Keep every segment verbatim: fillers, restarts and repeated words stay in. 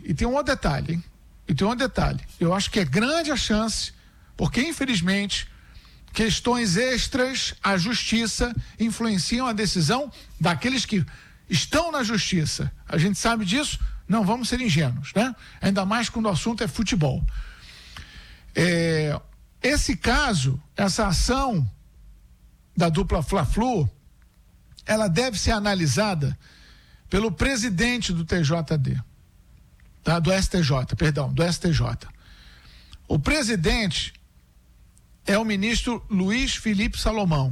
e tem um outro detalhe, hein? E tem um outro detalhe. Eu acho que é grande a chance, porque infelizmente questões extras à justiça influenciam a decisão daqueles que estão na justiça. A gente sabe disso, não vamos ser ingênuos, né? Ainda mais quando o assunto é futebol. É, esse caso, essa ação da dupla Fla-Flu, ela deve ser analisada pelo presidente do T J D, tá? Do S T J, perdão, do S T J. O presidente é o ministro Luiz Felipe Salomão.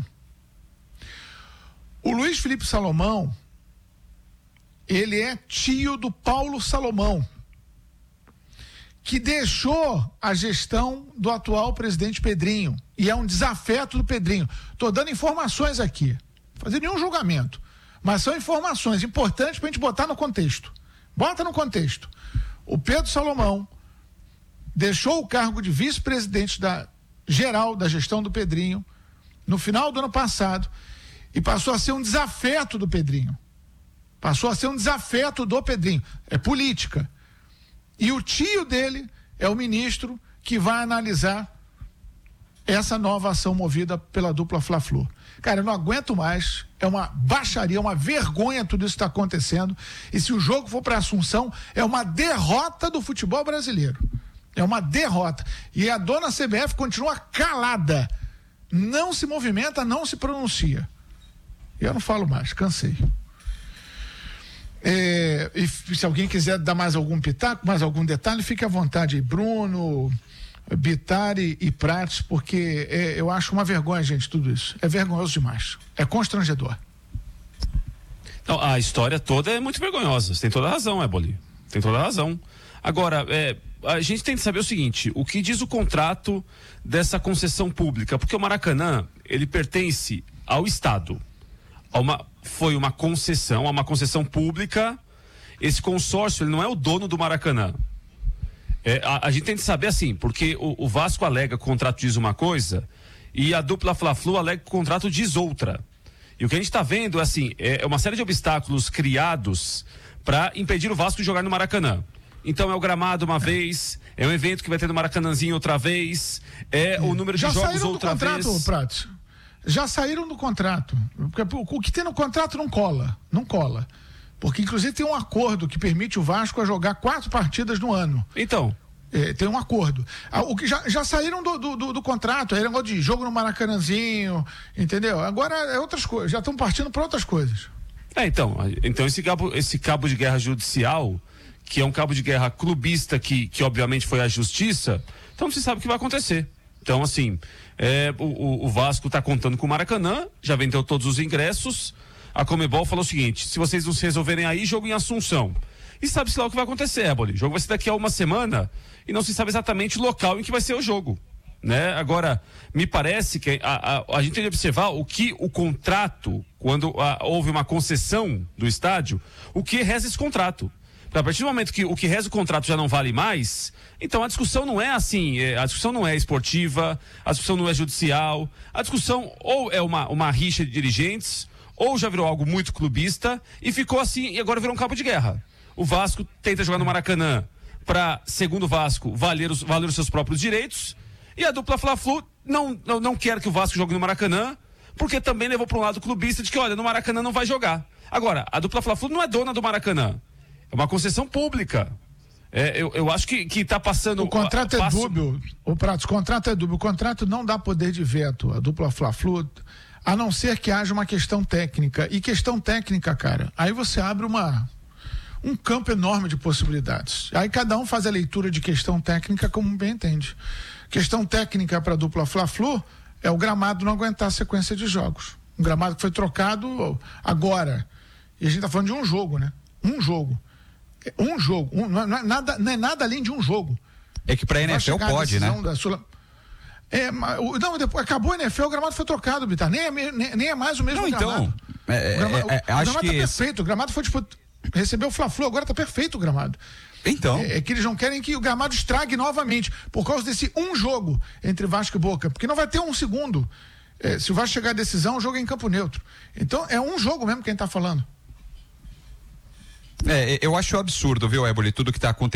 O Luiz Felipe Salomão, ele é tio do Paulo Salomão, que deixou a gestão do atual presidente Pedrinho, e é um desafeto do Pedrinho. Estou dando informações aqui, não fazer nenhum julgamento, mas são informações importantes para a gente botar no contexto. Bota no contexto. O Pedro Salomão deixou o cargo de vice-presidente da geral da gestão do Pedrinho no final do ano passado e passou a ser um desafeto do Pedrinho. Passou a ser um desafeto do Pedrinho. É política. E o tio dele é o ministro que vai analisar essa nova ação movida pela dupla Fla-Flu. Cara, eu não aguento mais, é uma baixaria, uma vergonha tudo isso que está acontecendo, e se o jogo for para Assunção, é uma derrota do futebol brasileiro, é uma derrota, e a dona C B F continua calada, não se movimenta, não se pronuncia. Eu não falo mais, cansei. É, e se alguém quiser dar mais algum pitaco, mais algum detalhe, fique à vontade aí, Bruno, Bittar e Prates, porque é, eu acho uma vergonha, gente, tudo isso. É vergonhoso demais. É constrangedor. Não, a história toda é muito vergonhosa. Você tem toda a razão, Éboli. Tem toda a razão. Agora, é, a gente tem que saber o seguinte: o que diz o contrato dessa concessão pública? Porque o Maracanã, ele pertence ao Estado. A uma, foi uma concessão, a uma concessão pública. Esse consórcio, ele não é o dono do Maracanã. É, a, a gente tem que saber assim, porque o, o Vasco alega que o contrato diz uma coisa e a dupla Fla-Flu alega que o contrato diz outra. E o que a gente está vendo assim, é, é uma série de obstáculos criados para impedir o Vasco de jogar no Maracanã. Então é o gramado uma vez, é um evento que vai ter no Maracanãzinho outra vez, é o número de Já jogos outra contrato, vez. Já saíram do contrato, Prates. Já saíram do contrato. Porque o que tem no contrato não cola, não cola. Porque, inclusive, tem um acordo que permite o Vasco a jogar quatro partidas no ano. Então. É, tem um acordo. Ah, o que já, já saíram do, do, do, do contrato, é negócio de jogo no Maracanãzinho, entendeu? Agora é outras coisas, já estão partindo para outras coisas. É, então. Então, esse cabo, esse cabo de guerra judicial, que é um cabo de guerra clubista, que, que obviamente foi a justiça, então você sabe o que vai acontecer. Então, assim, é, o, o Vasco está contando com o Maracanã, já vendeu todos os ingressos. A Conmebol falou o seguinte: se vocês não se resolverem aí, jogo em Assunção. E sabe-se lá o que vai acontecer, Éboli. O jogo vai ser daqui a uma semana e não se sabe exatamente o local em que vai ser o jogo, né? Agora, me parece que a, a, a gente tem que observar o que o contrato, quando a, houve uma concessão do estádio, o que reza esse contrato. A partir do momento que o que reza o contrato já não vale mais, então a discussão não é assim, a discussão não é esportiva, a discussão não é judicial, a discussão ou é uma, uma rixa de dirigentes, ou já virou algo muito clubista e ficou assim, e agora virou um cabo de guerra. O Vasco tenta jogar no Maracanã para, segundo o Vasco, valer os, valer os seus próprios direitos, e a dupla Fla-Flu não, não, não quer que o Vasco jogue no Maracanã, porque também levou para um lado clubista de que, olha, no Maracanã não vai jogar. Agora, a dupla Fla-Flu não é dona do Maracanã, é uma concessão pública. É, eu, eu acho que, que tá passando... O contrato é passo... dúbio, o Pratos, o contrato é dúbio, o contrato não dá poder de veto, a dupla Fla-Flu, a não ser que haja uma questão técnica, e questão técnica, cara, aí você abre uma... um campo enorme de possibilidades. Aí cada um faz a leitura de questão técnica como bem entende. Questão técnica para a dupla Fla-Flu é o gramado não aguentar a sequência de jogos. Um gramado que foi trocado agora. E a gente está falando de um jogo, né? Um jogo. Um jogo. Um, não, é nada, não é nada além de um jogo. É que para a N F L pode, né? Sula... É, não, depois, acabou a N F L, o gramado foi trocado, Bittar. Nem é, nem, nem é mais o mesmo não, gramado. Então, é, o gramado, é, é, o acho gramado que... tá perfeito. O gramado foi tipo... recebeu o Fla-Flu, agora tá perfeito o gramado. Então. É, é que eles não querem que o gramado estrague novamente, por causa desse um jogo entre Vasco e Boca, porque não vai ter um segundo. É, se o Vasco chegar à decisão, o jogo é em campo neutro. Então é um jogo mesmo que a gente tá falando. É, eu acho absurdo, viu, Éboli, tudo que tá acontecendo.